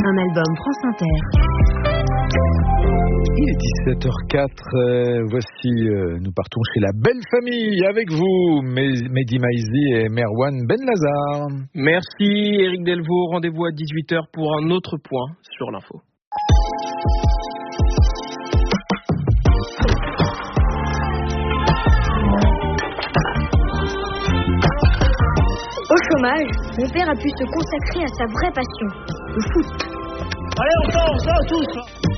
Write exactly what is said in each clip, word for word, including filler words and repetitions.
Un album France Inter. Il est dix-sept heures quatre, euh, voici, euh, nous partons chez la belle famille avec vous, Mehdi Maizi et Merwan Benlazar. Merci Eric Delvaux, rendez-vous à dix-huit heures pour un autre point sur l'info. Au chômage, mon père a pu se consacrer à sa vraie passion, le foot. Allez, on sort, on sort tous.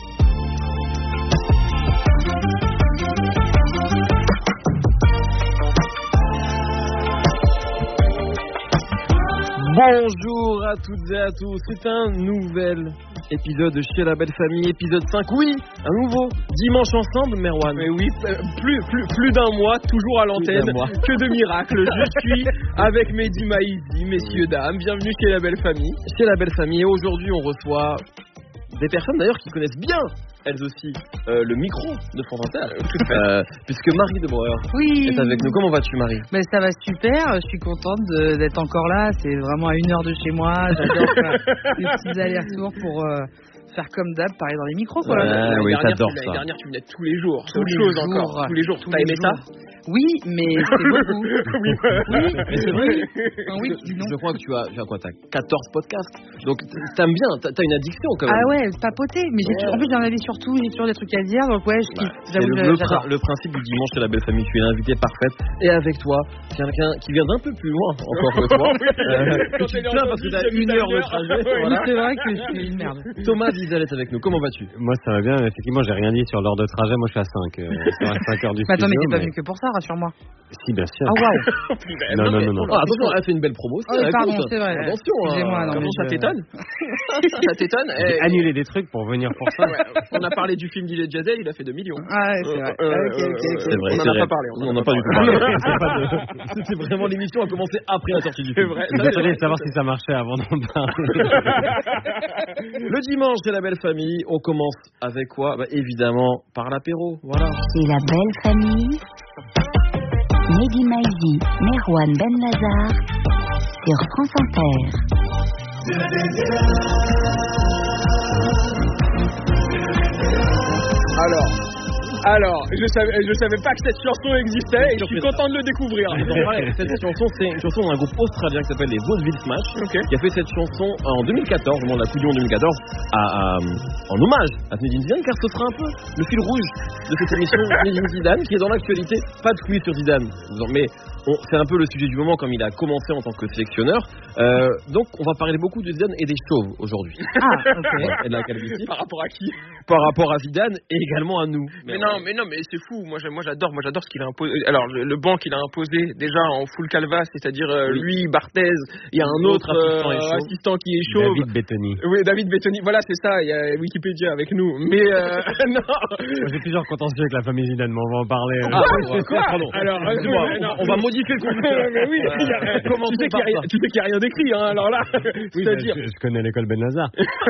Bonjour à toutes et à tous, c'est un nouvel épisode chez la belle famille, épisode cinq, oui, un nouveau dimanche ensemble, Merwan. Mais oui, plus, plus, plus d'un mois, toujours à l'antenne, que de miracles. Je suis avec Mehdi Maizi, messieurs, dames, bienvenue chez la belle famille. Chez la belle famille, et aujourd'hui on reçoit des personnes d'ailleurs qui connaissent bien, elles aussi, euh, le micro de France Inter, euh, puisque Marie de Breuer oui. est avec nous. Comment vas-tu, Marie? Ben, ça va super, je suis contente de, d'être encore là, c'est vraiment à une heure de chez moi, j'adore faire des petits allers-retours pour euh, faire comme d'hab, parler dans les micros. Quoi. Ouais, l'année oui, dernière, t'adores tu, ça. L'année dernière, tu venais tous les jours, tous les chose jours, encore, tous les jours. tous T'as les aimé jours. ça? Oui, mais c'est beaucoup. Oui, oui, mais c'est vrai. Ah, oui, je, non. je crois que tu as, tu as quoi, t'as quatorze podcasts, donc t'aimes bien, t'as, t'as une addiction quand même. Ah ouais, papoter, mais j'ai, ouais. en plus j'en avais surtout, j'ai toujours des trucs à dire, donc ouais, je kiffe. Bah, c'est le, le, pr- le principe du dimanche chez la belle famille, tu es l'invité parfaite, et avec toi, quelqu'un qui vient d'un peu plus loin encore que toi, euh, que tu te plains parce que t'as une heure de trajet. Voilà. C'est vrai que je suis une merde. Thomas Wiesel est avec nous, comment vas-tu? Moi ça va bien, effectivement j'ai rien dit sur l'heure de trajet, moi je suis à cinq, euh, sur à cinq heures du bah, studio. Attends, mais t'es pas mais... venu que pour ça, rassure-moi. Si, bien sûr. Ah waouh. Non, non, non, non. Ah, attention, elle fait une belle promo. Oh, pardon, c'est vrai. Attention, excusez-moi. Non, Comment ça je... t'étonne? Ça t'étonne? J'ai eh, annulé des trucs pour venir pour ça. Ouais, on a parlé du film d'Il et Jazelle, il a fait deux millions. Ah ouais, c'est vrai. Euh, ok, euh, ok, ok. C'est vrai, on c'est en a vrai. pas parlé. On n'en a pas du tout parlé. C'était vraiment l'émission a commencé après la sortie du film. C'est vrai. Je voulais savoir si ça marchait avant d'en parler. Le dimanche de la belle famille, on commence avec quoi? Bah, évidemment, par l'apéro. Voilà. C'est la belle famille. Mehdi Maizi, Merwan Benlazar sur France Inter. Alors, alors, je savais, je savais pas que cette chanson existait et je suis content de le découvrir. Cette chanson, c'est une chanson d'un groupe australien qui s'appelle les Vaudeville Smash, Okay. qui a fait cette chanson en deux mille quatorze, au moment de la Coupe du Monde deux mille quatorze, à, à, en hommage à Zinedine Zidane, car ce sera un peu le fil rouge de cette émission Zinedine Zidane, qui est dans l'actualité. Pas de quiz sur Zidane, mais on, c'est un peu le sujet du moment, comme il a commencé en tant que sélectionneur. Euh, donc, on va parler beaucoup de Zidane et des chauves aujourd'hui. Ah, ok. Et de la calvitie. Par rapport à qui? Par rapport à Zidane et également à nous. Mais non, mais non, mais c'est fou. Moi, moi, j'adore, moi, j'adore ce qu'il a imposé. Alors, le, le banc qu'il a imposé déjà en full calvas, c'est-à-dire euh, Oui. lui, Barthez, il y a un autre assistant, euh, est chauve. assistant qui est chauve. David Bettoni. Oui, David Bettoni. Voilà, c'est ça. Il y a Wikipédia avec nous. Mais euh, non. Moi, j'ai plusieurs contentieux avec la famille Zidane, mais on va en parler. Ah, euh, c'est quoi? Pardon. Alors, Excuse-moi, euh, non. on va modifier le contenu. Mais oui, il y a- Commençons tu sais qu'il y a par rien- ça. tu sais qu'il n'y a rien d'écrit, hein. Alors là, Oui, c'est-à-dire. bah, je, je connais l'école Ben Lazar.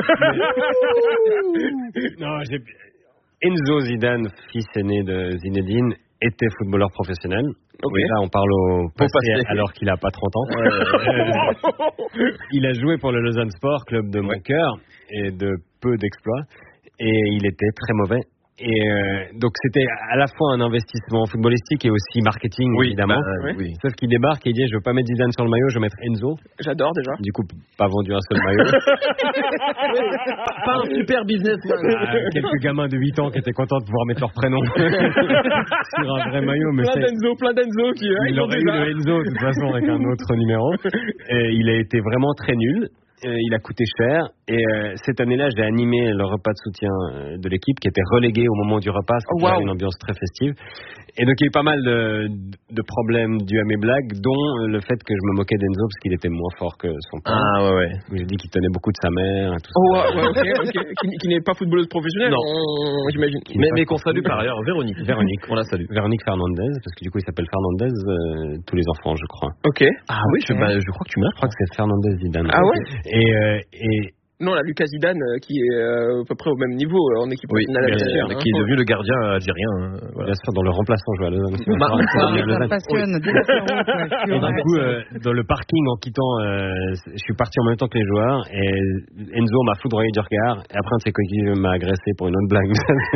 Non, j'ai... Enzo Zidane, fils aîné de Zinedine, était footballeur professionnel. Ok. Oui, là, on parle au passé, passé. alors qu'il n'a pas trente ans. Euh, il a joué pour le Lausanne Sport, club de mon cœur, et de peu d'exploits. Et il était très mauvais. Et euh, donc c'était à la fois un investissement footballistique et aussi marketing, Oui, évidemment. bah, oui. Sauf qu'il débarque et il dit je veux pas mettre Zidane sur le maillot, je vais mettre Enzo. J'adore déjà. Du coup, pas vendu un seul maillot. Pas un super businessman. Ah, quelques gamins de huit ans qui étaient contents de pouvoir mettre leur prénom sur un vrai maillot, mais Plein c'est... d'Enzo, plein d'Enzo qui. euh, Il ils ont aurait eu déjà- le Enzo de toute façon avec un autre numéro. Et il a été vraiment très nul. Euh, il a coûté cher. Et euh, cette année-là, j'ai animé le repas de soutien euh, de l'équipe qui était relégué au moment du repas. C'était Oh, wow. une ambiance très festive. Et donc il y a eu pas mal de, de problèmes dus à mes blagues, dont euh, le fait que je me moquais d'Enzo parce qu'il était moins fort que son père. Ah ouais ouais. J'ai dit qu'il tenait beaucoup de sa mère. Et tout Oh, ça. ouais, ouais, ok, ok. Qui, qui n'est pas footballeuse professionnelle. Non. on- j'imagine. Qui Mais, n'est pas mais qu'on forcément- salue par ailleurs Véronique. Véronique. On la salue. Véronique Fernandez, parce que du coup il s'appelle Fernandez, euh, tous les enfants, je crois. Ok. Ah oui, je, bah, je crois que tu m'as. Je crois que c'est Fernandez Zidane. Ah ouais. Et, euh, et Non, la Lucas Zidane euh, qui est euh, à peu près au même niveau euh, en équipe oui, nationale algérienne, hein, hein. qui est devenu le gardien algérien. Hein, voilà. Bien sûr, dans le remplaçant, je vois. Le, Bah, Ça passionne. dès la séance, ouais, Et pur, du ouais. coup, euh, dans le parking, en quittant, euh, je suis parti en même temps que les joueurs et Enzo m'a foudroyé du regard. Et après, un de ses coéquipiers m'a agressé pour une autre blague.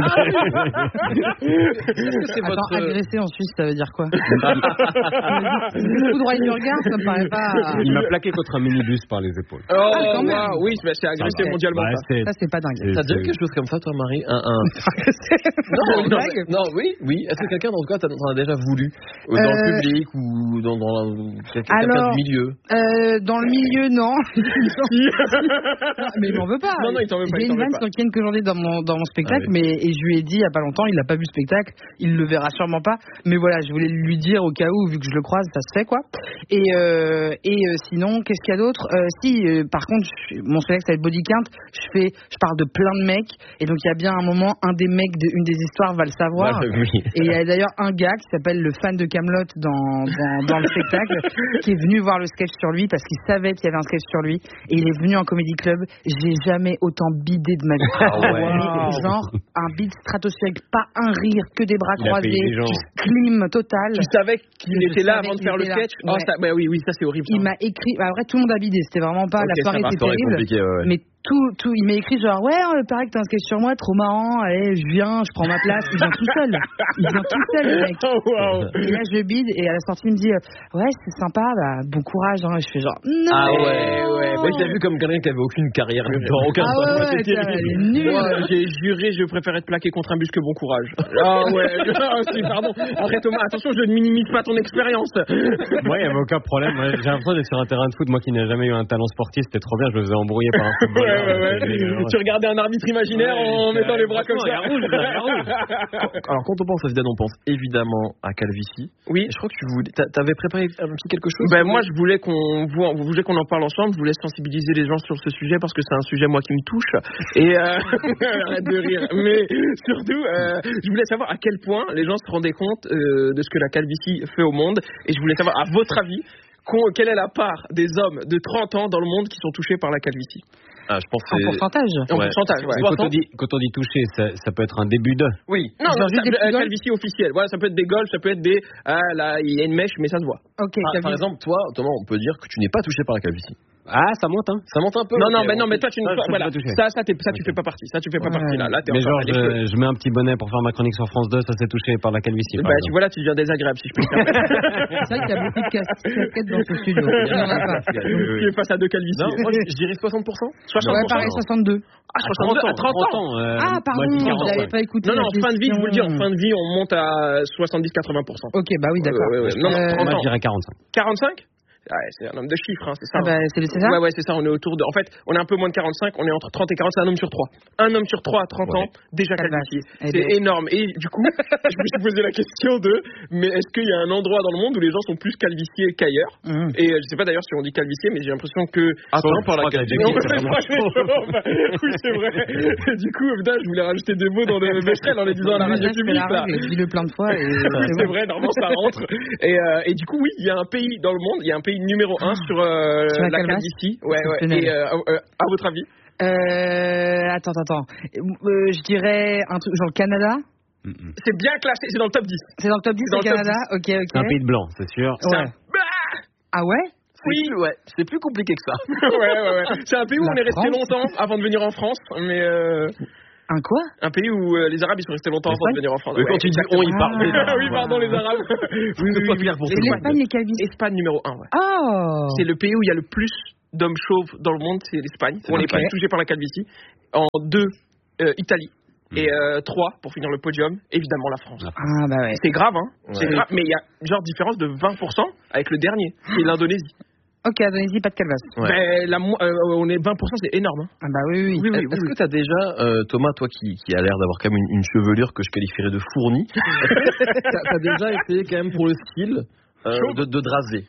Est-ce que c'est Attends, votre... agresser en Suisse, ça veut dire quoi? Foudroyer du regard, ça me paraît pas. Il m'a plaqué contre un minibus par les épaules. Oh, Ah, quand même. waouh, oui, bah, c'est agressé Ah, mondialement. Bah, ça. c'est- Ça, c'est pas dingue. c'est- T'as déjà c'est- vu quelque chose comme ça, toi, Marie? un, un... C'est une non, blague. non, oui, oui. Est-ce que quelqu'un, en tout cas, t'en t'en a déjà voulu euh, dans Euh, le public ou dans, dans la- quelqu'un Alors, du milieu? Euh, dans le milieu, non. Mais il m'en veut pas. Non, non, il t'en veut pas, J'ai il t'en une veut vanne pas. sur Ken que j'en ai dans mon, dans mon spectacle, Ah oui. mais et je lui ai dit il y a pas longtemps, il n'a pas vu le spectacle, il le verra sûrement pas. Mais voilà, je voulais lui dire au cas où, vu que je le croise, ça se fait quoi. Et, euh, et euh, sinon, qu'est-ce qu'il y a d'autre euh, Si, euh, par contre, je- mon spectacle, ça va être Body Count, je, fais, je parle de plein de mecs, et donc il y a bien un moment, un des mecs d'une des histoires va le savoir. Voilà, oui. Et il y a d'ailleurs un gars qui s'appelle le fan de Camelot dans, dans, dans le spectacle, qui est venu voir le sketch sur lui parce qu'il savait qu'il y avait un sketch sur lui. Et il est venu en comédie club. J'ai jamais autant bidé de ma vie. Ah ouais. Mais genre un bide stratosphérique, pas un rire, que des bras Il a croisés, payé les gens. clim total. Tu savais qu'il Je était là savais avant de qu'il faire le était là. sketch. Oh, Ouais. ça, bah oui, oui, ça c'est horrible. Il ça. m'a écrit. Bah, après, tout le monde a bidé. C'était vraiment pas. Ok, la ça soirée va, était L'histoire est terrible. compliquée, ouais, ouais. Mais tout, tout, il m'a écrit genre ouais, euh, pareil que t'as un sketch sur moi, trop marrant. Allez, je viens, je prends ma place. Il vient tout seul. Il vient tout seul, le mec. Oh, wow. Et là, je bide, et à la sortie, il me dit euh, ouais, c'est sympa, bah, bon courage. Hein. Et je fais genre non. Ah ouais, ouais. Moi, je l'ai vu comme quelqu'un qui avait aucune carrière dedans, aucun Ah talent. ouais, ouais, C'était ça, terrible. elle est nulle. Moi, j'ai juré, je préfère être plaqué contre un bus que bon courage. Ah ouais, ah, si, pardon. Après Thomas, attention, je ne minimise pas ton expérience. Moi, il n'y avait aucun problème. Moi, j'ai l'impression d'être sur un terrain de foot. Moi qui n'ai jamais eu un talent sportif, c'était trop bien. Je me faisais embrouiller par un Ouais, footballeur. ouais, ouais. Tu regardais un arbitre imaginaire Ouais, en c'est- mettant les bras comme franchement, ça. il y a rouge, là, il y a rouge. Alors, quand on pense à Zidane, on pense évidemment à Calvici. Oui. Et je crois que tu voulais, t'a- t'avais préparé un petit quelque chose. Ben moi je voulais qu'on voit, vous voulez qu'on en parle ensemble, je voulais sensibiliser les gens sur ce sujet parce que c'est un sujet moi qui me touche et euh, arrête de rire. Mais surtout, euh, je voulais savoir à quel point les gens se rendaient compte euh, de ce que la calvitie fait au monde et je voulais savoir à votre avis qu'on- quelle est la part des hommes de trente ans dans le monde qui sont touchés par la calvitie. Ah, je pense En que c'est. pourcentage. En Ouais. pourcentage, ouais. Mais Quand on dit, quand on dit toucher, ça, ça peut être un début de. Oui. Non, Genre non, juste ça- des petits euh, golfs calvitie officielle. Voilà, ça peut être des golfs, ça peut être des ah là il y a une mèche mais ça se voit. Ok, Ah, t'as par vu. exemple, toi, Thomas, on peut dire que tu n'es pas touché par la calvitie. Ah, ça monte, hein. Ça monte un peu. Non, non, ok, mais non, on- mais toi, tu ne Ça, je peux voilà. pas toucher. Ça, ça, t'es- ça, tu fais pas partie. Ça, tu fais pas Ouais. partie là. Là, t'es Mais encore genre, à l'école. je, je mets un petit bonnet pour faire ma chronique sur France deux, ça s'est touché par la calvitie. par Bah, tu exemple. vois là, tu deviens désagréable si je peux me permettre. C'est vrai qu'il y a beaucoup de cas- casquettes dans ce studio. Il y en a pas. Tu es face à deux calvities. Non, moi, je dirais soixante pour cent. soixante Ouais, pour cent. pareil, soixante-deux. Ah, soixante-deux à trente ans. euh, Ah, pardon, moi, je dis je quarante, n'avais ouais. pas écouté. Non, non, la en fin de vie, je vous le dis, en question. fin de vie, on monte à soixante-dix à quatre-vingts pour cent. Ok, bah oui, d'accord. Ouais, ouais, ouais. Non, non, Euh, trente Moi, ans. je dirais quarante-cinq. quarante-cinq Ouais, c'est un homme de chiffres, hein, c'est ça. Ah bah, hein. c'est c'est ça. Ouais, ouais, c'est ça, on est autour de. En fait, on est un peu moins de quarante-cinq, on est entre trente et quarante, c'est un homme sur trois. Un homme sur trois à trente Ouais. ans, déjà Quelle calvifié. vache. Eh C'est ben. énorme. Et du coup, je me suis posé la question de, mais est-ce qu'il y a un endroit dans le monde où les gens sont plus calvifiés qu'ailleurs Mmh. Et euh, je sais pas d'ailleurs si on dit calvifié, mais j'ai l'impression que. Attends, par la je crois que calvitie. Non, c'est c'est vraiment pas les chauves. Oui, c'est vrai. Et du coup, putain, je voulais rajouter des mots dans le Becherel en les disant à la radio Déjà, je fais publique, la là. règle, dis-le plein de fois. Et C'est vrai, normalement ça rentre. Et, euh, et du coup, oui, il y a un pays dans le monde, il y a un pays numéro un sur, euh, Sur la la calvasse. calvitie. Ouais, ouais. Exceptionnel. Et euh, euh, à votre avis Euh, attends, attends, attends. Euh, je dirais un truc genre le Canada. Mm, mm. C'est bien classé, c'est dans le top dix. C'est dans le top dix, Dans le le top Canada. Ok, ok. C'est un pays de blanc, c'est sûr. Ouais. Ah ouais. Oui, ouais, c'est plus compliqué que ça. ouais, ouais, ouais. C'est un pays où La on est resté France. longtemps avant de venir en France, mais euh, Un quoi? un pays où euh, les Arabes ils sont restés longtemps avant de venir en France. Mais quand Ouais, tu dis exactement. on, il parle. Ah. oui, pardon, les Arabes. oui, oui, C'est pas oui, clair pour oui. tout le monde. L'Espagne est calvitie. Espagne numéro un, ouais. Oh. C'est le pays où il y a le plus d'hommes chauves dans le monde, c'est l'Espagne. On n'est Ok. pas touché par la calvitie. En deux, euh, Italie. Et euh, trois, pour finir le podium, évidemment la France. Ah bah ouais. C'est grave, hein. C'est Ouais. grave, mais il y a genre différence de vingt pour cent avec le dernier, qui est l'Indonésie. Ok, Indonésie, pas de calvasse. Ouais. Ben, la mo- euh, on est vingt pour cent, c'est énorme. Hein. Ah bah oui, oui. Oui, oui, Est-ce oui. que tu as déjà, euh, Thomas, toi qui, qui a l'air d'avoir quand même une, une chevelure que je qualifierais de fournie, t'as as déjà essayé quand même pour le style euh, de, de draser?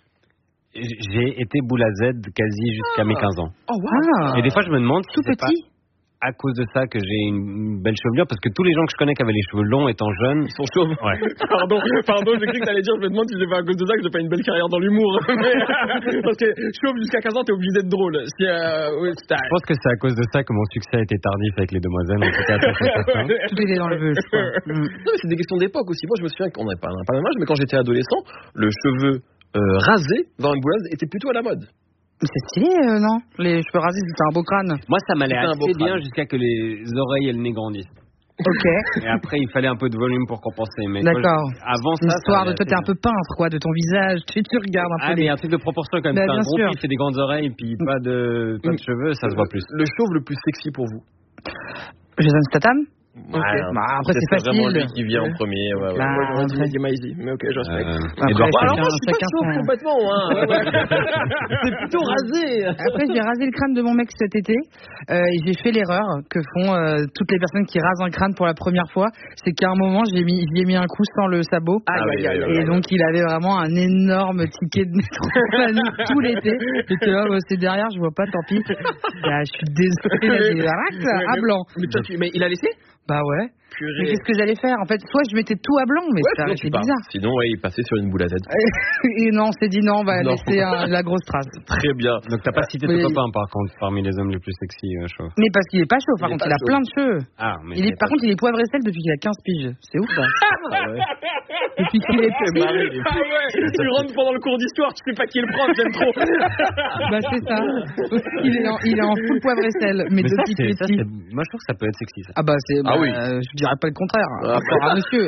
J'ai été boule à Z quasi jusqu'à mes quinze ans. Oh, wow. Ah. Et des fois, je me demande si Tout c'est pas- petit. à cause de ça que j'ai une belle chevelure, parce que tous les gens que je connais qui avaient les cheveux longs étant jeunes, ils sont chauves. Ouais. Pardon, pardon, j'ai cru que t'allais dire, je me demande si c'est pas à cause de ça que j'ai pas une belle carrière dans l'humour. Mais, parce que chauve jusqu'à quinze ans, t'es obligé d'être drôle. Si, euh, ouais, je pense que c'est à cause de ça que mon succès a été tardif avec les demoiselles. En tout cas, tout est dans le vœu, je crois. Mm. Non, c'est des questions d'époque aussi. Moi, je me souviens qu'on n'avait pas, pas le même âge, mais quand j'étais adolescent, le cheveu euh, rasé dans une boulade était plutôt à la mode. C'est stylé, euh, non? Les cheveux rasés, c'était un beau crâne. Moi, ça m'allait assez bien jusqu'à que les oreilles et le nez grandissent. Ok. Et après, il fallait un peu de volume pour compenser. Mais d'accord. Toi, avant ça, l'histoire ça de toi, t'es un peu peintre, quoi, de ton visage. Tu, tu regardes un peu. Ah, les... mais il y a un truc de proportion quand même. Bah, c'est un gros sûr. pif et des grandes oreilles, puis pas de, pas de cheveux, ça se voit plus. Le chauve le plus sexy pour vous? Jason Statham? Ouais, okay. Bah, après, c'est, c'est facile. C'est vraiment lui qui vient en premier. Ouais, ouais. Bah, ouais, j'aurais dit Mehdi Maizi, mais ok, je respecte. Euh, Edouard chacun, Alors moi, je suis pas chacun chauve son... complètement. Hein. Ouais, ouais. C'est plutôt rasé. Après, j'ai rasé le crâne de mon mec cet été euh, et j'ai fait l'erreur que font euh, toutes les personnes qui rasent un crâne pour la première fois. C'est qu'à un moment, j'ai mis, j'y ai mis un coup sans le sabot. Ah, oui, et oui, oui, donc, oui. il avait vraiment un énorme ticket de métro tout l'été. J'étais là, bah, c'est derrière, je vois pas, tant pis. Bah, je suis désolé, à blanc. Mais, toi, tu... mais il a laissé? Bah ouais. Purée. Mais qu'est-ce que j'allais faire? En fait, soit je mettais tout à blanc, mais ouais, ça, c'est bizarre. Sinon, ouais, il passait sur une boule à tête. Et non, on s'est dit non, on va non. laisser un, la grosse trace. Très bien. Donc t'as pas cité mais... ton copain, par contre, parmi les hommes les plus sexy euh, chauds. Mais parce qu'il est pas chaud, par il contre, il a chaud. plein de cheveux. Ah, mais il est, par contre, il est poivre et sel depuis qu'il a quinze piges. C'est ouf, hein. Ah ouais. Depuis qu'il est petit. Ah ouais. Tu rentres pendant le cours d'histoire, tu sais pas qui est le prof, j'aime trop. Bah c'est ça. Il est en, il est en full poivre et sel, mais, mais depuis qu'il est petit. Moi, je trouve que ça peut être sexy, ça. Ah bah c'est. Ah bah, oui. Euh, je dirais pas le contraire. Ah, à monsieur.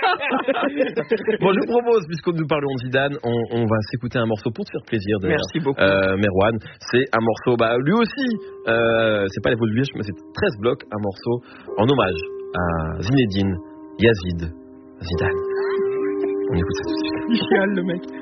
Bon, je vous propose, puisque nous parlons de Zidane, on, on va s'écouter un morceau pour te faire plaisir. Merci beaucoup. Euh, Merwan, c'est un morceau, bah lui aussi, euh, c'est pas les Volvièges, mais c'est treize blocs, un morceau en hommage à Zinedine Yazid Zidane. On écoute ça tout de suite. Il chiale, le mec.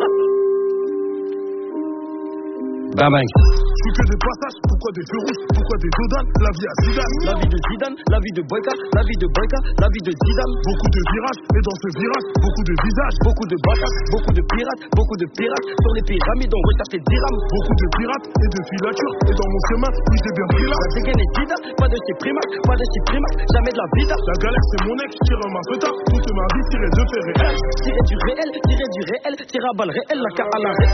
Bang bang. Je fais des passages, pourquoi des feux rouges, pourquoi des Dodanes, la vie à Zidane. La vie de Zidane, la vie de Boyka, la vie de Boyka, la vie de Zidane. Beaucoup de virages, et dans ce virage, beaucoup de visages. Beaucoup de batailles, beaucoup de pirates, beaucoup de pirates. Sur les pyramides, on recherche les dirhams. Beaucoup de pirates et de filatures, et dans mon chemin, oui j'ai bien pris là. La dégaine est Zidane, pas de chez Primac, pas de chez Primac, jamais de la vida. La galère c'est mon ex, tire ma feta, toute ma vie tirée de fait réel. Tiré du réel, tiré du réel, tiré à balle réel, la carte à la réel.